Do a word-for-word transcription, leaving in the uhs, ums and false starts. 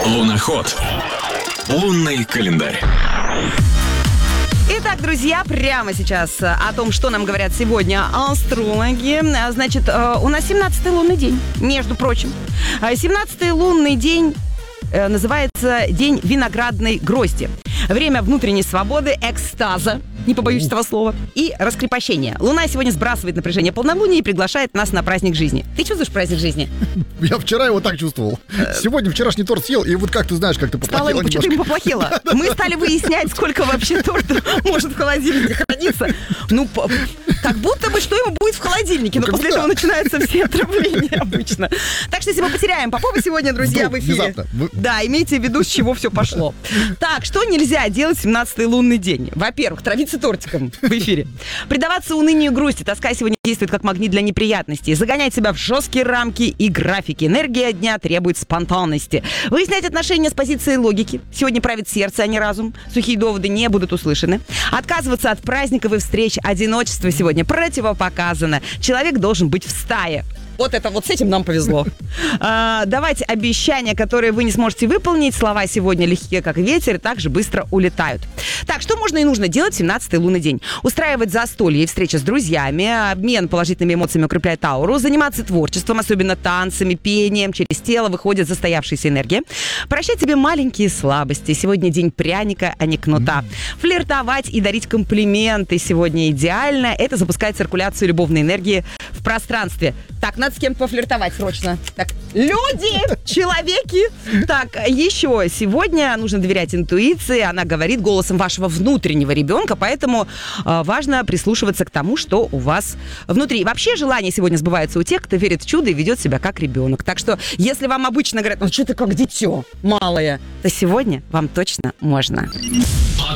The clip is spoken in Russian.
Луноход. Лунный календарь. Итак, друзья, прямо сейчас о том, что нам говорят сегодня астрологи. Значит, у нас семнадцатый лунный день, между прочим. семнадцатый лунный день называется День виноградной грозди. Время внутренней свободы, экстаза, не побоюсь этого слова, и раскрепощения. Луна сегодня сбрасывает напряжение полнолуния и приглашает нас на праздник жизни. Ты чувствуешь праздник жизни? Я вчера его так чувствовал. Сегодня вчерашний торт съел, и вот как ты знаешь, как ты поплохело немножко. Что-то ему поплохело. Мы стали выяснять, сколько вообще торта может в холодильнике храниться. Ну, как будто бы, что ему будет в холодильнике. Но после этого начинаются все отравления обычно. Так что, если мы потеряем Попова сегодня, друзья, в эфире. Да, имейте в виду, с чего все пошло. Так, что нельзя делать в семнадцатый лунный день? Во-первых, травиться тортиком в эфире. Предаваться унынию и грусти. Тоска сегодня действует как магнит для неприятностей. Загонять себя в жесткие рамки и графики. Энергия дня требует спонтанности. Выяснять отношения с позиции логики. Сегодня правит сердце, а не разум. Сухие доводы не будут услышаны. Отказываться от праздников и встреч. Одиночество сегодня противопоказано. Человек должен быть в стае. Вот это вот с этим нам повезло. А, давайте обещания, которые вы не сможете выполнить. Слова сегодня легкие, как ветер, и также быстро улетают. Так, что можно и нужно делать в семнадцатый лунный день? Устраивать застолье и встречи с друзьями. Обмен положительными эмоциями укрепляет ауру. Заниматься творчеством, особенно танцами, пением. Через тело выходит застоявшаяся энергия. Прощать себе маленькие слабости. Сегодня день пряника, а не кнута. Флиртовать и дарить комплименты сегодня идеально. Это запускает циркуляцию любовной энергии в пространстве. Так, надо с кем-то пофлиртовать срочно. Так, люди, человеки. Так, еще сегодня нужно доверять интуиции. Она говорит голосом вашего внутреннего ребенка, поэтому э, важно прислушиваться к тому, что у вас внутри. Вообще желания сегодня сбываются у тех, кто верит в чудо и ведет себя как ребенок. Так что, если вам обычно говорят, ну что ты как дитё малое, то сегодня вам точно можно.